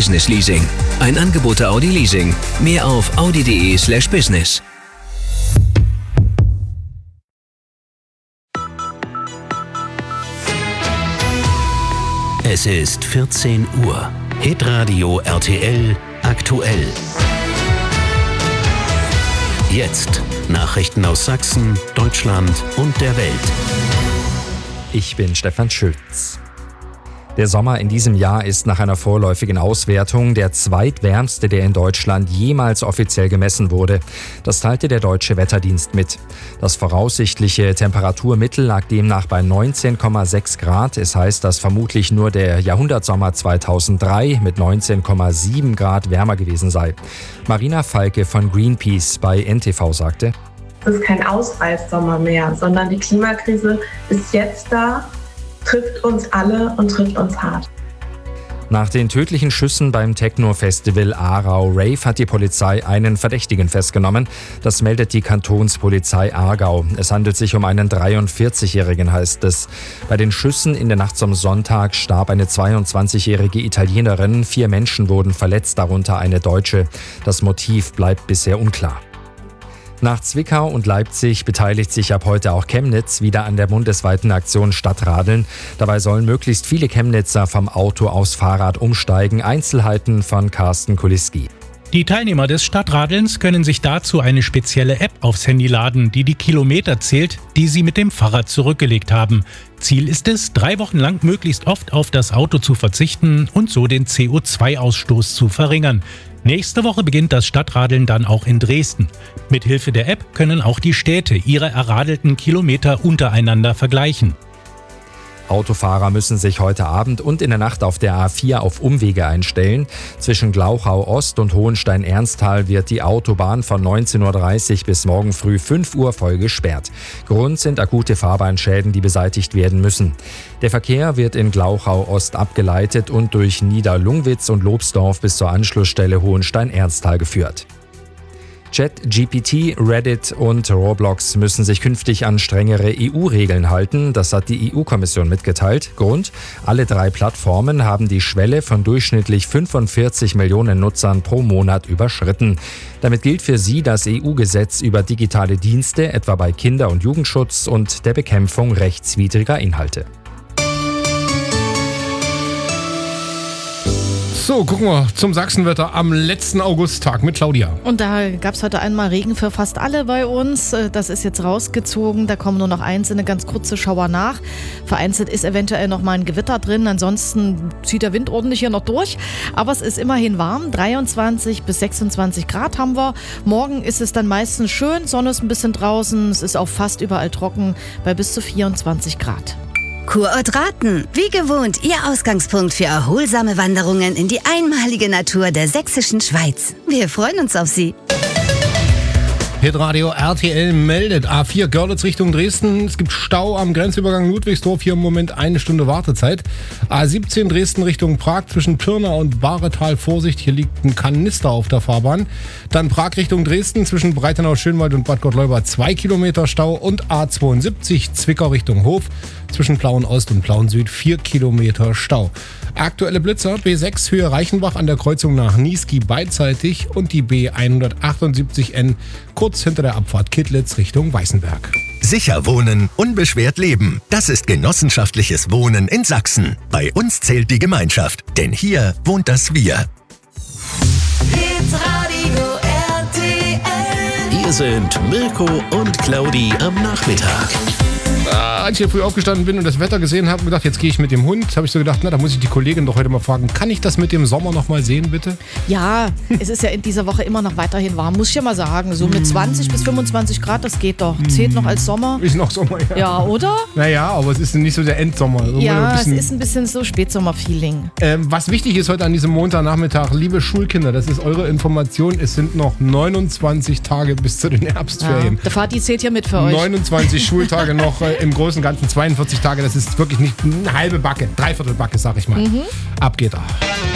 Business Leasing. Ein Angebot der Audi Leasing. Mehr auf audi.de/business. Es ist 14 Uhr. Hitradio RTL aktuell. Jetzt Nachrichten aus Sachsen, Deutschland und der Welt. Ich bin Stefan Schütz. Der Sommer in diesem Jahr ist nach einer vorläufigen Auswertung der zweitwärmste, der in Deutschland jemals offiziell gemessen wurde. Das teilte der Deutsche Wetterdienst mit. Das voraussichtliche Temperaturmittel lag demnach bei 19,6 Grad. Es heißt, dass vermutlich nur der Jahrhundertsommer 2003 mit 19,7 Grad wärmer gewesen sei. Marina Falke von Greenpeace bei NTV sagte: Es ist kein Ausreißsommer mehr, sondern die Klimakrise ist jetzt da, trifft uns alle und trifft uns hart. Nach den tödlichen Schüssen beim Techno-Festival Aarau Rave hat die Polizei einen Verdächtigen festgenommen. Das meldet die Kantonspolizei Aargau. Es handelt sich um einen 43-Jährigen, heißt es. Bei den Schüssen in der Nacht zum Sonntag starb eine 22-jährige Italienerin. 4 Menschen wurden verletzt, darunter eine Deutsche. Das Motiv bleibt bisher unklar. Nach Zwickau und Leipzig beteiligt sich ab heute auch Chemnitz wieder an der bundesweiten Aktion Stadtradeln. Dabei sollen möglichst viele Chemnitzer vom Auto aufs Fahrrad umsteigen. Einzelheiten von Carsten Kuliski. Die Teilnehmer des Stadtradelns können sich dazu eine spezielle App aufs Handy laden, die die Kilometer zählt, die sie mit dem Fahrrad zurückgelegt haben. Ziel ist es, 3 Wochen lang möglichst oft auf das Auto zu verzichten und so den CO2-Ausstoß zu verringern. Nächste Woche beginnt das Stadtradeln dann auch in Dresden. Mithilfe der App können auch die Städte ihre erradelten Kilometer untereinander vergleichen. Autofahrer müssen sich heute Abend und in der Nacht auf der A4 auf Umwege einstellen. Zwischen Glauchau Ost und Hohenstein-Ernsthal wird die Autobahn von 19.30 Uhr bis morgen früh 5 Uhr voll gesperrt. Grund sind akute Fahrbahnschäden, die beseitigt werden müssen. Der Verkehr wird in Glauchau Ost abgeleitet und durch Niederlungwitz und Lobsdorf bis zur Anschlussstelle Hohenstein-Ernsthal geführt. ChatGPT, Reddit und Roblox müssen sich künftig an strengere EU-Regeln halten. Das hat die EU-Kommission mitgeteilt. Grund: alle 3 Plattformen haben die Schwelle von durchschnittlich 45 Millionen Nutzern pro Monat überschritten. Damit gilt für sie das EU-Gesetz über digitale Dienste, etwa bei Kinder- und Jugendschutz und der Bekämpfung rechtswidriger Inhalte. So, gucken wir zum Sachsenwetter am letzten Augusttag mit Claudia. Und da gab es heute einmal Regen für fast alle bei uns. Das ist jetzt rausgezogen. Da kommen nur noch einzelne ganz kurze Schauer nach. Vereinzelt ist eventuell noch mal ein Gewitter drin. Ansonsten zieht der Wind ordentlich hier noch durch. Aber es ist immerhin warm. 23 bis 26 Grad haben wir. Morgen ist es dann meistens schön. Sonne ist ein bisschen draußen. Es ist auch fast überall trocken bei bis zu 24 Grad. Kurort Rathen, wie gewohnt, Ihr Ausgangspunkt für erholsame Wanderungen in die einmalige Natur der sächsischen Schweiz. Wir freuen uns auf Sie. Hitradio RTL meldet A4 Görlitz Richtung Dresden. Es gibt Stau am Grenzübergang Ludwigsdorf. Hier im Moment 1 Stunde Wartezeit. A17 Dresden Richtung Prag zwischen Pirna und Bahretal. Vorsicht, hier liegt ein Kanister auf der Fahrbahn. Dann Prag Richtung Dresden zwischen Breitenau-Schönwald und Bad Gottleuba 2 Kilometer Stau. Und A72 Zwickau Richtung Hof zwischen Plauen Ost und Plauen Süd 4 Kilometer Stau. Aktuelle Blitzer: B6 Höhe Reichenbach an der Kreuzung nach Niesky beidseitig und die B178N kurz hinter der Abfahrt Kittlitz Richtung Weißenberg. Sicher wohnen, unbeschwert leben. Das ist genossenschaftliches Wohnen in Sachsen. Bei uns zählt die Gemeinschaft, denn hier wohnt das Wir. Hitradio RTL. Hier sind Mirko und Claudi am Nachmittag. Als ich hier früh aufgestanden bin und das Wetter gesehen habe und gedacht, jetzt gehe ich mit dem Hund, habe ich so gedacht, na, da muss ich die Kollegin doch heute mal fragen, kann ich das mit dem Sommer noch mal sehen, bitte? Ja, es ist ja in dieser Woche immer noch weiterhin warm, muss ich ja mal sagen. So mit 20 bis 25 Grad, das geht doch. Zählt noch als Sommer. Ist noch Sommer, ja. Ja, oder? Naja, aber es ist nicht so der Endsommer. Ja, es ist ein bisschen so Spätsommer-Feeling. Was wichtig ist heute an diesem Montagnachmittag, liebe Schulkinder, das ist eure Information, es sind noch 29 Tage bis zu den Herbstferien. Ja, der Vati zählt ja mit für euch. 29 Schultage noch, im Großen und Ganzen 42 Tage, das ist wirklich nicht eine halbe Backe, 3/4 Backe, sag ich mal. Ab geht er.